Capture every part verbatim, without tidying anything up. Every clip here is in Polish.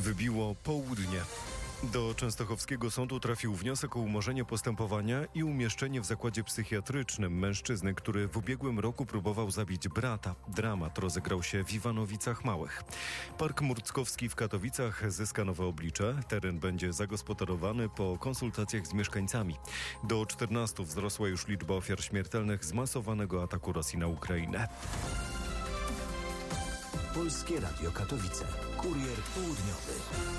Wybiło południe. Do Częstochowskiego Sądu trafił wniosek o umorzenie postępowania i umieszczenie w zakładzie psychiatrycznym mężczyzny, który w ubiegłym roku próbował zabić brata. Dramat rozegrał się w Iwanowicach Małych. Park Murckowski w Katowicach zyska nowe oblicze. Teren będzie zagospodarowany po konsultacjach z mieszkańcami. Do czternastu wzrosła już liczba ofiar śmiertelnych zmasowanego ataku Rosji na Ukrainę. Polskie Radio Katowice. Kurier południowy.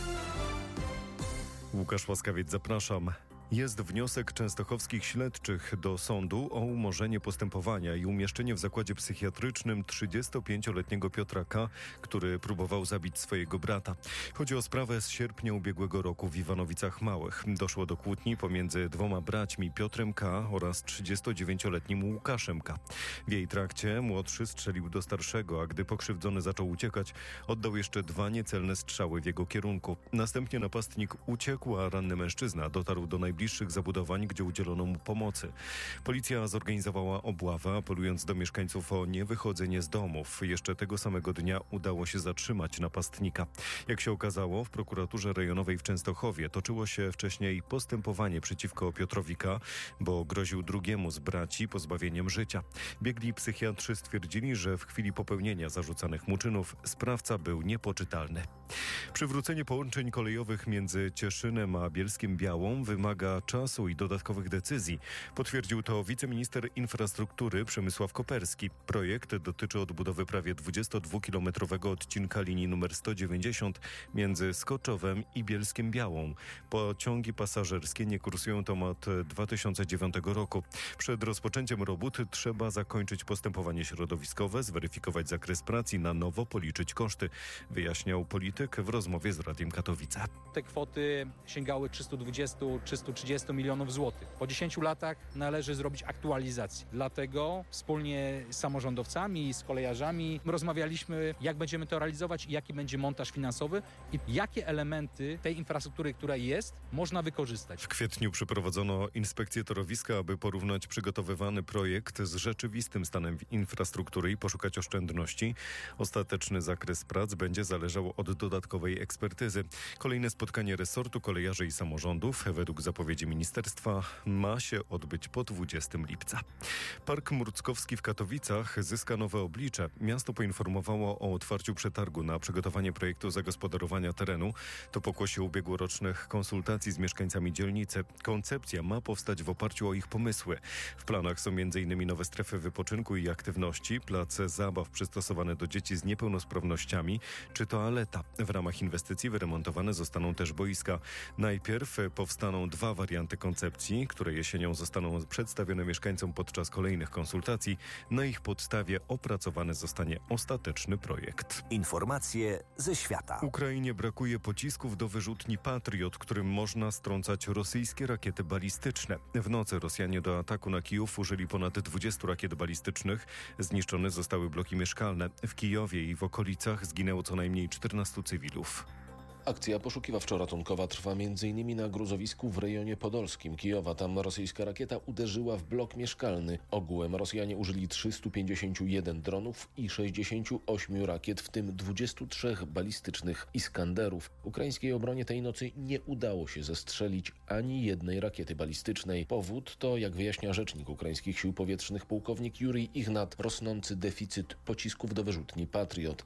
Łukasz Łaskawiec, zapraszam. Jest wniosek częstochowskich śledczych do sądu o umorzenie postępowania i umieszczenie w zakładzie psychiatrycznym trzydziestopięcioletniego Piotra K., który próbował zabić swojego brata. Chodzi o sprawę z sierpnia ubiegłego roku w Iwanowicach Małych. Doszło do kłótni pomiędzy dwoma braćmi Piotrem K. oraz trzydziestodziewięcioletnim Łukaszem K. W jej trakcie młodszy strzelił do starszego, a gdy pokrzywdzony zaczął uciekać, oddał jeszcze dwa niecelne strzały w jego kierunku. Następnie napastnik uciekł, a ranny mężczyzna dotarł do najbliższych zabudowań, gdzie udzielono mu pomocy. Policja zorganizowała obławę, apelując do mieszkańców o niewychodzenie z domów. Jeszcze tego samego dnia udało się zatrzymać napastnika. Jak się okazało, w prokuraturze rejonowej w Częstochowie toczyło się wcześniej postępowanie przeciwko Piotrowi K., bo groził drugiemu z braci pozbawieniem życia. Biegli psychiatrzy stwierdzili, że w chwili popełnienia zarzucanych mu czynów sprawca był niepoczytalny. Przywrócenie połączeń kolejowych między Cieszynem a Bielskiem Białą wymaga czasu i dodatkowych decyzji. Potwierdził to wiceminister infrastruktury Przemysław Koperski. Projekt dotyczy odbudowy prawie dwudziestodwukilometrowego odcinka linii numer sto dziewięćdziesiąt między Skoczowem i Bielskiem Białą. Pociągi pasażerskie nie kursują tam od dwa tysiące dziewiątego roku. Przed rozpoczęciem robót trzeba zakończyć postępowanie środowiskowe, zweryfikować zakres prac i na nowo policzyć koszty, wyjaśniał polityk w rozmowie z Radiem Katowice. Te kwoty sięgały trzysta dwadzieścia do trzysta trzydzieści milionów złotych. Po dziesięciu latach należy zrobić aktualizację. Dlatego wspólnie z samorządowcami i z kolejarzami rozmawialiśmy, jak będziemy to realizować i jaki będzie montaż finansowy i jakie elementy tej infrastruktury, która jest, można wykorzystać. W kwietniu przeprowadzono inspekcję torowiska, aby porównać przygotowywany projekt z rzeczywistym stanem infrastruktury i poszukać oszczędności. Ostateczny zakres prac będzie zależał od dodatkowej ekspertyzy. Kolejne spotkanie resortu, kolejarzy i samorządów, według zapowiedzi ministerstwa, ma się odbyć po dwudziestego lipca. Park Murckowski w Katowicach zyska nowe oblicze. Miasto poinformowało o otwarciu przetargu na przygotowanie projektu zagospodarowania terenu. To pokłosie ubiegłorocznych konsultacji z mieszkańcami dzielnicy. Koncepcja ma powstać w oparciu o ich pomysły. W planach są między innymi nowe strefy wypoczynku i aktywności, place zabaw przystosowane do dzieci z niepełnosprawnościami czy toaleta. W ramach inwestycji wyremontowane zostaną też boiska. Najpierw powstaną dwa warianty koncepcji, które jesienią zostaną przedstawione mieszkańcom podczas kolejnych konsultacji. Na ich podstawie opracowany zostanie ostateczny projekt. Informacje ze świata. Ukrainie brakuje pocisków do wyrzutni Patriot, którym można strącać rosyjskie rakiety balistyczne. W nocy Rosjanie do ataku na Kijów użyli ponad dwudziestu rakiet balistycznych. Zniszczone zostały bloki mieszkalne. W Kijowie i w okolicach zginęło co najmniej czternastu cywilów. Akcja poszukiwawczo-ratunkowa trwa m.in. na gruzowisku w rejonie podolskim Kijowa. Tam rosyjska rakieta uderzyła w blok mieszkalny. Ogółem Rosjanie użyli trzystu pięćdziesięciu jeden dronów i sześćdziesięciu ośmiu rakiet, w tym dwudziestu trzech balistycznych Iskanderów. Ukraińskiej obronie tej nocy nie udało się zestrzelić ani jednej rakiety balistycznej. Powód to, jak wyjaśnia rzecznik ukraińskich sił powietrznych pułkownik Jurij Ignat, rosnący deficyt pocisków do wyrzutni Patriot.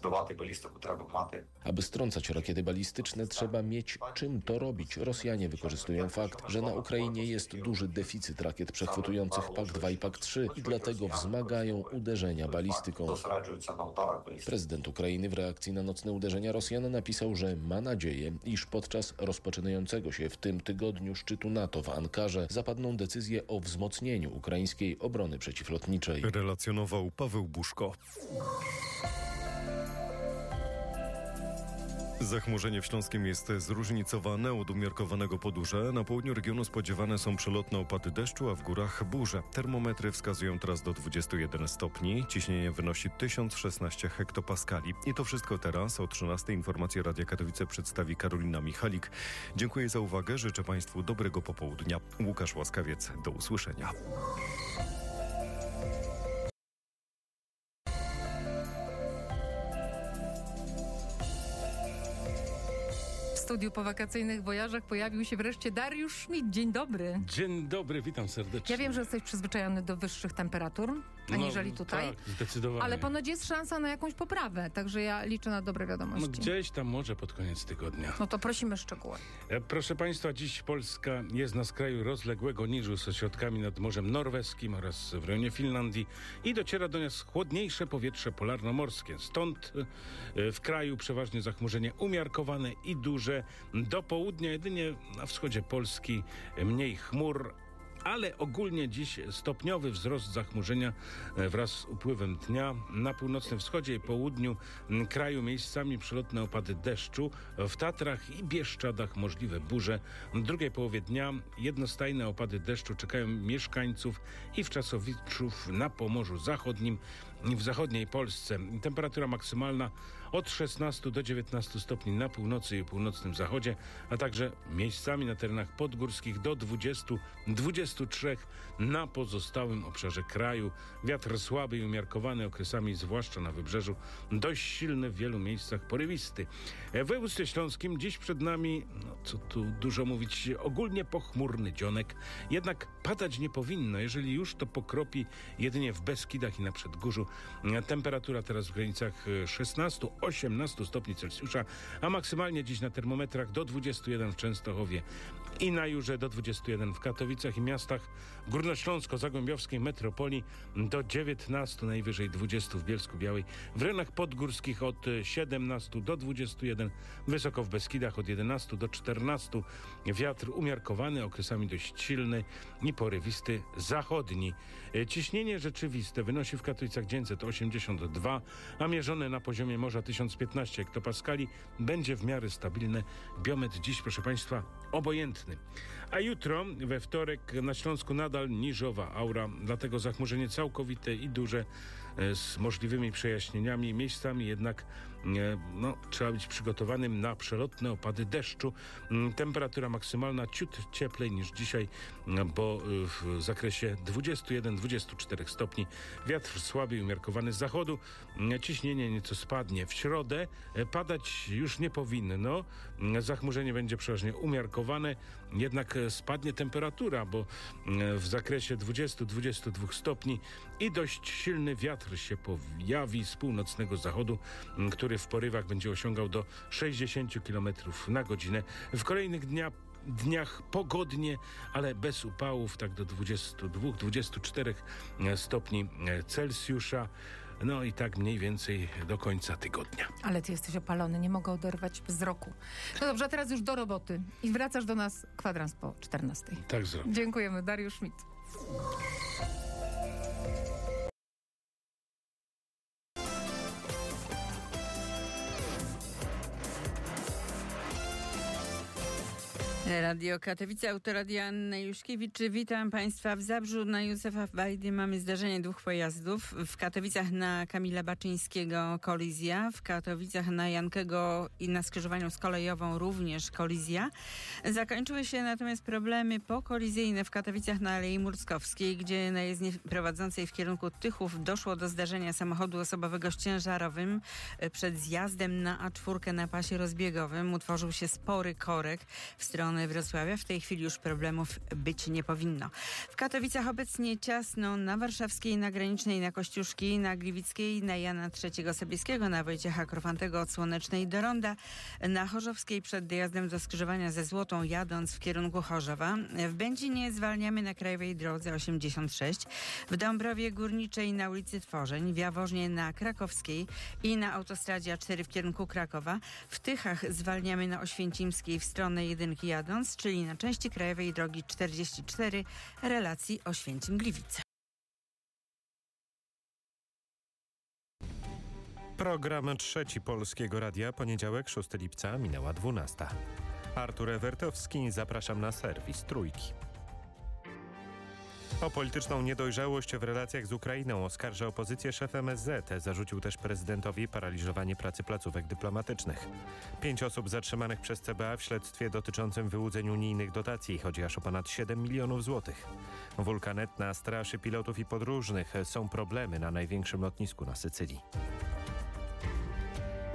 Aby strącać rakiety balistyczne, trzeba mieć czym to robić. Rosjanie wykorzystują fakt, że na Ukrainie jest duży deficyt rakiet przechwytujących Pak dwa i Pak trzy i dlatego wzmagają uderzenia balistyką. Prezydent Ukrainy w reakcji na nocne uderzenia Rosjan napisał, że ma nadzieję, iż podczas rozpoczynającego się w tym tygodniu szczytu NATO w Ankarze zapadną decyzje o wzmocnieniu ukraińskiej obrony przeciwlotniczej. Relacjonował Paweł Buszko. Zachmurzenie w Śląskiem jest zróżnicowane od umiarkowanego podurze. Na południu regionu spodziewane są przelotne opady deszczu, a w górach burze. Termometry wskazują teraz do dwudziestu jeden stopni. Ciśnienie wynosi tysiąc szesnaście hektopaskali. I to wszystko teraz. O trzynastej informacje Radia Katowice przedstawi Karolina Michalik. Dziękuję za uwagę. Życzę Państwu dobrego popołudnia. Łukasz Łaskawiec. Do usłyszenia. studiu po wakacyjnych wojażach pojawił się wreszcie Dariusz Schmidt. Dzień dobry. Dzień dobry, witam serdecznie. Ja wiem, że jesteś przyzwyczajony do wyższych temperatur, aniżeli no, tutaj. Tak, zdecydowanie. Ale ponoć jest szansa na jakąś poprawę, także ja liczę na dobre wiadomości. No gdzieś tam może pod koniec tygodnia. No to prosimy szczegóły. E, Proszę Państwa, dziś Polska jest na skraju rozległego niżu z ośrodkami nad Morzem Norweskim oraz w rejonie Finlandii i dociera do nas chłodniejsze powietrze polarnomorskie. Stąd e, w kraju przeważnie zachmurzenie umiarkowane i duże. Do południa jedynie na wschodzie Polski mniej chmur, ale ogólnie dziś stopniowy wzrost zachmurzenia wraz z upływem dnia. Na północnym wschodzie i południu kraju miejscami przelotne opady deszczu. W Tatrach i Bieszczadach możliwe burze. W drugiej połowie dnia jednostajne opady deszczu czekają mieszkańców i wczasowiczów na Pomorzu Zachodnim i w zachodniej Polsce. Temperatura maksymalna od szesnastu do dziewiętnastu stopni na północy i północnym zachodzie, a także miejscami na terenach podgórskich do dwudziestu do dwudziestu trzech na pozostałym obszarze kraju. Wiatr słaby i umiarkowany, okresami zwłaszcza na wybrzeżu dość silny, w wielu miejscach porywisty. W województwie śląskim dziś przed nami, no co tu dużo mówić, ogólnie pochmurny dzionek, jednak padać nie powinno. Jeżeli już, to pokropi jedynie w Beskidach i na Przedgórzu. Temperatura teraz w granicach szesnastu do osiemnastu stopni Celsjusza, a maksymalnie dziś na termometrach do dwudziestu jeden w Częstochowie i na Jurze, do dwudziestu jeden w Katowicach i miastach górnośląsko-zagłębiowskiej metropolii, do dziewiętnastu, najwyżej dwudziestu w Bielsku-Białej. W rejonach podgórskich od siedemnastu do dwudziestu jeden, wysoko w Beskidach od jedenastu do czternastu. Wiatr umiarkowany, okresami dość silny i porywisty zachodni. Ciśnienie rzeczywiste wynosi w Katowicach dziewięćset osiemdziesiąt dwa, a mierzone na poziomie morza tysiąc piętnaście hektopaskali. Będzie w miarę stabilne. Biometr dziś, proszę Państwa, obojętny. A jutro, we wtorek, na Śląsku nadal niżowa aura, dlatego zachmurzenie całkowite i duże z możliwymi przejaśnieniami. Miejscami jednak no, trzeba być przygotowanym na przelotne opady deszczu. Temperatura maksymalna ciut cieplej niż dzisiaj, bo w zakresie dwudziestu jeden do dwudziestu czterech stopni. Wiatr słaby i umiarkowany z zachodu. Ciśnienie nieco spadnie. W środę padać już nie powinno. Zachmurzenie będzie przeważnie umiarkowane, jednak spadnie temperatura, bo w zakresie dwudziestu do dwudziestu dwóch stopni i dość silny wiatr się pojawi z północnego zachodu, który w porywach będzie osiągał do sześćdziesięciu kilometrów na godzinę. W kolejnych dniach dniach pogodnie, ale bez upałów, tak do dwudziestu dwóch do dwudziestu czterech stopni Celsjusza. No i tak mniej więcej do końca tygodnia. Ale ty jesteś opalony, nie mogę oderwać wzroku. No dobrze, a teraz już do roboty. I wracasz do nas kwadrans po czternastej. Tak zrobię. Dziękujemy. Dariusz Schmidt. Radio Katowice, autoradia Anna Juszkiewicz. Witam Państwa w Zabrzu. Na Józefa Wajdy mamy zdarzenie dwóch pojazdów. W Katowicach na Kamila Baczyńskiego kolizja. W Katowicach na Jankego i na skrzyżowaniu z kolejową również kolizja. Zakończyły się natomiast problemy pokolizyjne w Katowicach na Alei Murskowskiej, gdzie na jezdni prowadzącej w kierunku Tychów doszło do zdarzenia samochodu osobowego z ciężarowym. Przed zjazdem na A cztery na pasie rozbiegowym utworzył się spory korek w stronę Wrocławia. W tej chwili już problemów być nie powinno. W Katowicach obecnie ciasno na Warszawskiej, na Granicznej, na Kościuszki, na Gliwickiej, na Jana trzeciego Sobieskiego, na Wojciecha Krofantego od Słonecznej do Ronda, na Chorzowskiej przed dojazdem do skrzyżowania ze Złotą, jadąc w kierunku Chorzowa. W Będzinie zwalniamy na krajowej drodze osiemdziesiąt sześć, w Dąbrowie Górniczej na ulicy Tworzeń, w Jaworznie na Krakowskiej i na autostradzie A cztery w kierunku Krakowa. W Tychach zwalniamy na Oświęcimskiej w stronę jedynki jadąc, czyli na części krajowej drogi czterdzieści cztery relacji Oświęcim-Gliwice. Program Trzeci Polskiego Radia, poniedziałek szóstego lipca, minęła dwunasta. Artur Ewertowski, zapraszam na serwis Trójki. O polityczną niedojrzałość w relacjach z Ukrainą oskarża opozycję szef M S Z. Zarzucił też prezydentowi paraliżowanie pracy placówek dyplomatycznych. Pięć osób zatrzymanych przez C B A w śledztwie dotyczącym wyłudzeń unijnych dotacji. Chodzi aż o ponad siedem milionów złotych. Wulkan Etna straszy pilotów i podróżnych. Są problemy na największym lotnisku na Sycylii.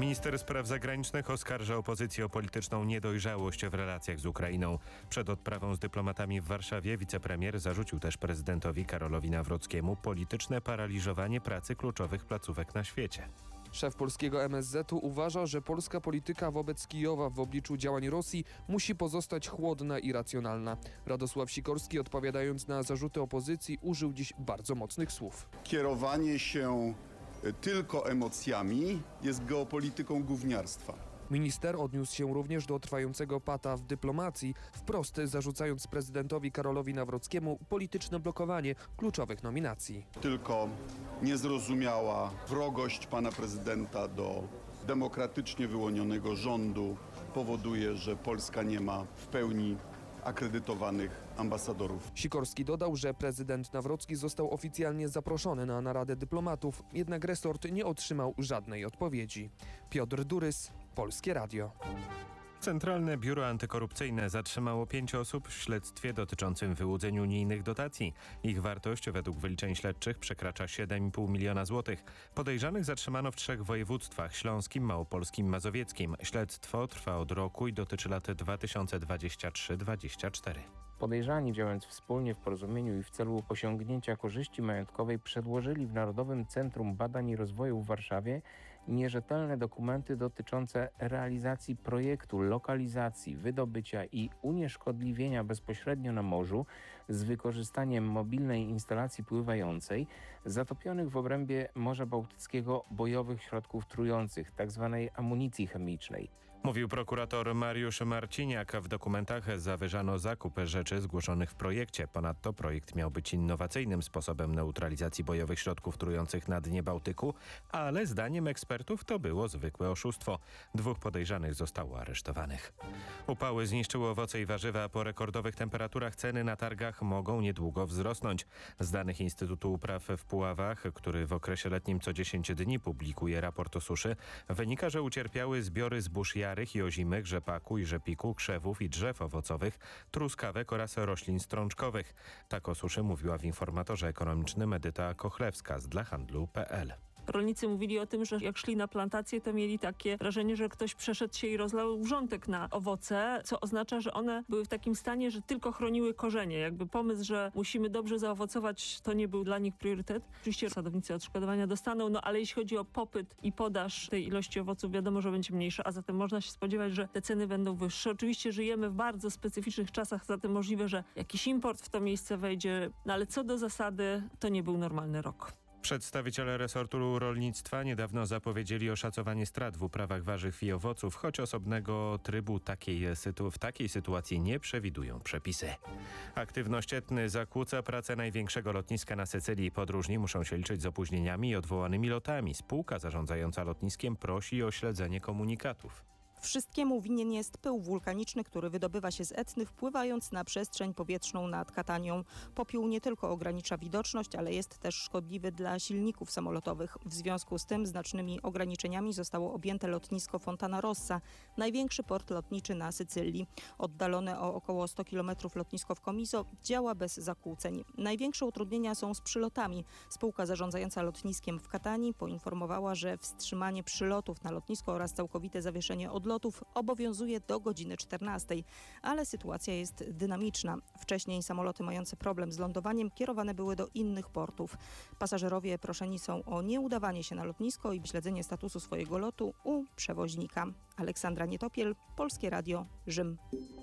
Minister spraw zagranicznych oskarża opozycję o polityczną niedojrzałość w relacjach z Ukrainą. Przed odprawą z dyplomatami w Warszawie wicepremier zarzucił też prezydentowi Karolowi Nawrockiemu polityczne paraliżowanie pracy kluczowych placówek na świecie. Szef polskiego M S Z u uważa, że polska polityka wobec Kijowa w obliczu działań Rosji musi pozostać chłodna i racjonalna. Radosław Sikorski, odpowiadając na zarzuty opozycji, użył dziś bardzo mocnych słów. Kierowanie się tylko emocjami jest geopolityką gówniarstwa. Minister odniósł się również do trwającego pata w dyplomacji, wprost zarzucając prezydentowi Karolowi Nawrockiemu polityczne blokowanie kluczowych nominacji. Tylko niezrozumiała wrogość pana prezydenta do demokratycznie wyłonionego rządu powoduje, że Polska nie ma w pełni akredytowanych ambasadorów. Sikorski dodał, że prezydent Nawrocki został oficjalnie zaproszony na naradę dyplomatów, jednak resort nie otrzymał żadnej odpowiedzi. Piotr Durys, Polskie Radio. Centralne Biuro Antykorupcyjne zatrzymało pięć osób w śledztwie dotyczącym wyłudzeń unijnych dotacji. Ich wartość według wyliczeń śledczych przekracza siedem i pół miliona złotych. Podejrzanych zatrzymano w trzech województwach: śląskim, małopolskim, mazowieckim. Śledztwo trwa od roku i dotyczy lat dwa tysiące dwudziestego trzeciego do dwudziestego czwartego. Podejrzani, działając wspólnie w porozumieniu i w celu osiągnięcia korzyści majątkowej, przedłożyli w Narodowym Centrum Badań i Rozwoju w Warszawie nierzetelne dokumenty dotyczące realizacji projektu lokalizacji, wydobycia i unieszkodliwienia bezpośrednio na morzu z wykorzystaniem mobilnej instalacji pływającej zatopionych w obrębie Morza Bałtyckiego bojowych środków trujących, tzw. amunicji chemicznej. Mówił prokurator Mariusz Marciniak. W dokumentach zawyżano zakup rzeczy zgłoszonych w projekcie. Ponadto projekt miał być innowacyjnym sposobem neutralizacji bojowych środków trujących na dnie Bałtyku, ale zdaniem ekspertów to było zwykłe oszustwo. Dwóch podejrzanych zostało aresztowanych. Upały zniszczyły owoce i warzywa. Po rekordowych temperaturach ceny na targach mogą niedługo wzrosnąć. Z danych Instytutu Upraw w Puławach, który w okresie letnim co dziesięć dni publikuje raport o suszy, wynika, że ucierpiały zbiory zbóż jarych i ozimych, rzepaku i rzepiku, krzewów i drzew owocowych, truskawek oraz roślin strączkowych. Tak o suszy mówiła w informatorze ekonomicznym Edyta Kochlewska z dla handlu kropka p l. Rolnicy mówili o tym, że jak szli na plantację, to mieli takie wrażenie, że ktoś przeszedł się i rozlał wrzątek na owoce, co oznacza, że one były w takim stanie, że tylko chroniły korzenie. Jakby pomysł, że musimy dobrze zaowocować, to nie był dla nich priorytet. Oczywiście sadownicy odszkodowania dostaną, no ale jeśli chodzi o popyt i podaż tej ilości owoców, wiadomo, że będzie mniejsza, a zatem można się spodziewać, że te ceny będą wyższe. Oczywiście żyjemy w bardzo specyficznych czasach, zatem możliwe, że jakiś import w to miejsce wejdzie, no ale co do zasady, to nie był normalny rok. Przedstawiciele resortu rolnictwa niedawno zapowiedzieli oszacowanie strat w uprawach warzyw i owoców, choć osobnego trybu takiej sytu- w takiej sytuacji nie przewidują przepisy. Aktywność Etny zakłóca pracę największego lotniska na Sycylii. Podróżni muszą się liczyć z opóźnieniami i odwołanymi lotami. Spółka zarządzająca lotniskiem prosi o śledzenie komunikatów. Wszystkiemu winien jest pył wulkaniczny, który wydobywa się z Etny, wpływając na przestrzeń powietrzną nad Katanią. Popiół nie tylko ogranicza widoczność, ale jest też szkodliwy dla silników samolotowych. W związku z tym znacznymi ograniczeniami zostało objęte lotnisko Fontana Rossa, największy port lotniczy na Sycylii. Oddalone o około sto kilometrów lotnisko w Comiso działa bez zakłóceń. Największe utrudnienia są z przylotami. Spółka zarządzająca lotniskiem w Katanii poinformowała, że wstrzymanie przylotów na lotnisko oraz całkowite zawieszenie odlotów obowiązuje do godziny czternastej, ale sytuacja jest dynamiczna. Wcześniej samoloty mające problem z lądowaniem kierowane były do innych portów. Pasażerowie proszeni są o nieudawanie się na lotnisko i śledzenie statusu swojego lotu u przewoźnika. Aleksandra Nietopiel, Polskie Radio, Rzym.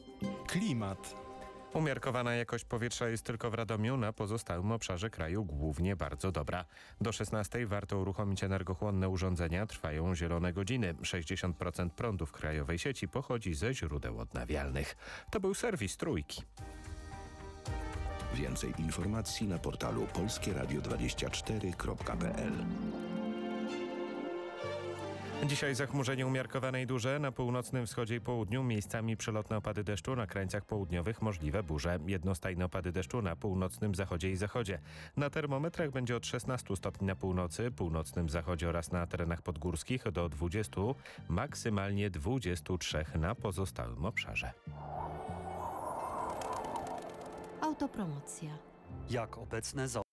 Klimat. Umiarkowana jakość powietrza jest tylko w Radomiu, na pozostałym obszarze kraju głównie bardzo dobra. Do szesnastej warto uruchomić energochłonne urządzenia, trwają zielone godziny. sześćdziesiąt procent prądu w krajowej sieci pochodzi ze źródeł odnawialnych. To był serwis Trójki. Więcej informacji na portalu polskie radio dwadzieścia cztery kropka p l. Dzisiaj zachmurzenie umiarkowane i duże. Na północnym wschodzie i południu miejscami przelotne opady deszczu, na krańcach południowych możliwe burze. Jednostajne opady deszczu na północnym zachodzie i zachodzie. Na termometrach będzie od szesnastu stopni na północy, północnym zachodzie oraz na terenach podgórskich do dwudziestu, maksymalnie dwudziestu trzech na pozostałym obszarze. Autopromocja. Jak obecne